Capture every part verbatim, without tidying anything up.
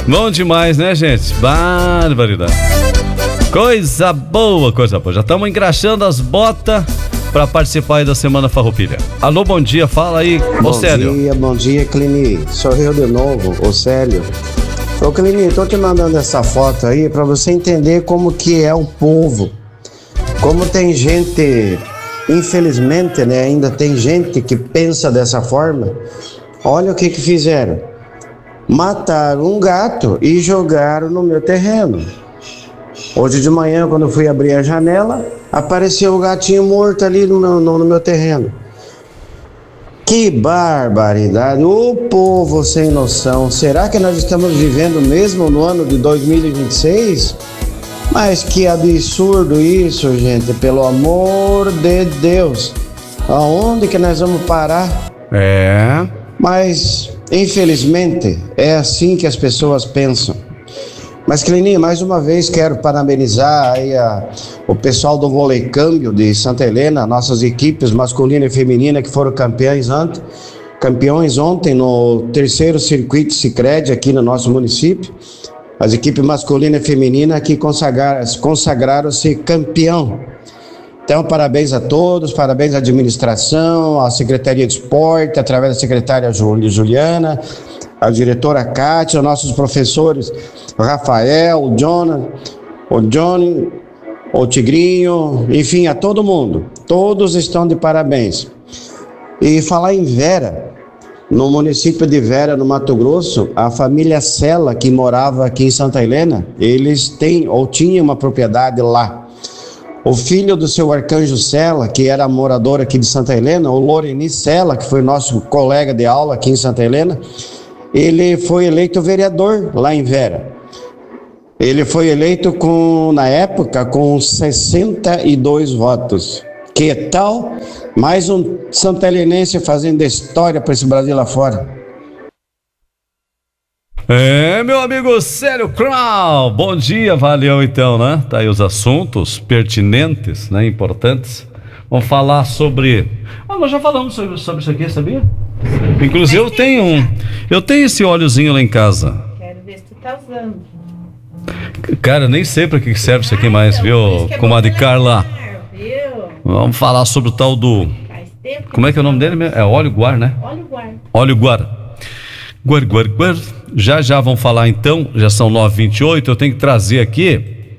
Bom demais, né, gente? Barbaridade. Coisa boa, coisa boa. Já estamos engraxando as botas para participar aí da Semana Farroupilha. Alô, bom dia, fala aí, ô Célio. Bom dia, bom dia, Clini. Sou eu de novo, ô Célio. Ô Clini, tô te mandando essa foto aí para você entender como que é o povo. Como tem gente, infelizmente, né, ainda tem gente que pensa dessa forma. Olha o que que fizeram. Mataram um gato e jogaram no meu terreno. Hoje de manhã, quando eu fui abrir a janela, apareceu o gatinho morto ali no meu, no, no meu terreno. Que barbaridade! Ô povo sem noção! Será que nós estamos vivendo mesmo no ano de dois mil e vinte e seis? Mas que absurdo isso, gente! Pelo amor de Deus! Aonde que nós vamos parar? É... Mas, infelizmente, é assim que as pessoas pensam. Mas, Clininho, mais uma vez quero parabenizar aí a, o pessoal do vôlei câmbio de Santa Helena, nossas equipes masculina e feminina que foram campeões ontem, campeões ontem no terceiro circuito Sicredi aqui no nosso município. As equipes masculina e feminina que consagraram, consagraram-se campeão. Então, parabéns a todos, parabéns à administração, à Secretaria de Esporte, através da secretária Juliana, a diretora Kátia, nossos professores Rafael, o Jonah, o Johnny, o Tigrinho, enfim, a todo mundo. Todos estão de parabéns. E falar em Vera, no município de Vera, no Mato Grosso, a família Sela, que morava aqui em Santa Helena, eles têm ou tinham uma propriedade lá. O filho do seu Arcanjo Sela, que era morador aqui de Santa Helena, o Loreni Sela, que foi nosso colega de aula aqui em Santa Helena, ele foi eleito vereador lá em Vera. Ele foi eleito com, na época, com sessenta e dois votos. Que tal? Mais um santahelenense fazendo história para esse Brasil lá fora. É, meu amigo Célio Crow, bom dia, valeu então, né? Tá aí os assuntos pertinentes, né, importantes. Vamos falar sobre... Ah, nós já falamos sobre, sobre isso aqui, sabia? Inclusive eu tenho um, eu tenho esse óleozinho lá em casa. Quero ver se tu tá usando. Cara, nem sei pra que serve isso aqui mais, viu, comadre Carla? Vamos falar sobre o tal do... Como é que é o nome dele mesmo? É óleo guar, né? Óleo guar. Óleo guar. Guar, guar, guar. Já já vão falar então, já são nove e vinte e oito, eu tenho que trazer aqui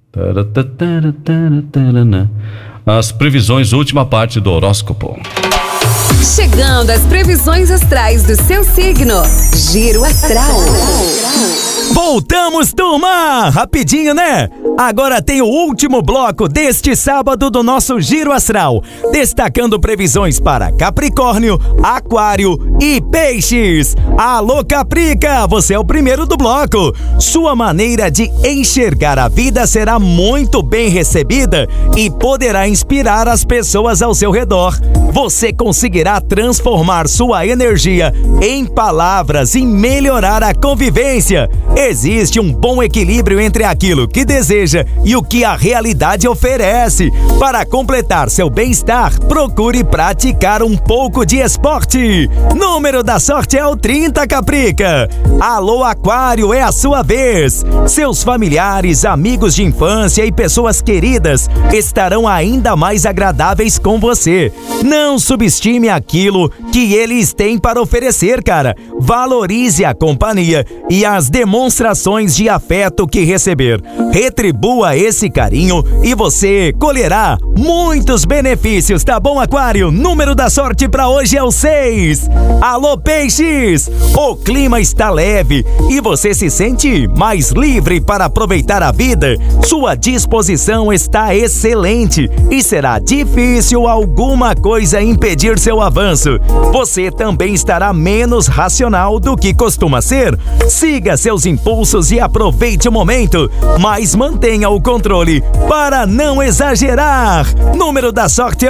as previsões, última parte do horóscopo. Chegando às previsões astrais do seu signo. Giro Astral. Voltamos, turma! Rapidinho, né? Agora tem o último bloco deste sábado do nosso Giro Astral, destacando previsões para Capricórnio, Aquário e Peixes. Alô, Caprica, você é o primeiro do bloco. Sua maneira de enxergar a vida será muito bem recebida e poderá inspirar as pessoas ao seu redor. Você conseguirá transformar sua energia em palavras e melhorar a convivência. Existe um bom equilíbrio entre aquilo que deseja e o que a realidade oferece. Para completar seu bem-estar, procure praticar um pouco de esporte. Número da sorte é o trinta, Caprica. Alô, Aquário, é a sua vez. Seus familiares, amigos de infância e pessoas queridas estarão ainda mais agradáveis com você. Não subestime aquilo que eles têm para oferecer, cara. Valorize a companhia e as demonstrações de afeto que receber. Retribua esse carinho e você colherá muitos benefícios, tá bom, Aquário? Número da sorte para hoje é o seis. Alô, Peixes! O clima está leve e você se sente mais livre para aproveitar a vida. Sua disposição está excelente e será difícil alguma coisa impedir seu avanço. Você também estará menos racional do que costuma ser. Siga seus impulsos e aproveite o momento, mas mantenha o controle para não exagerar. Número da sorte é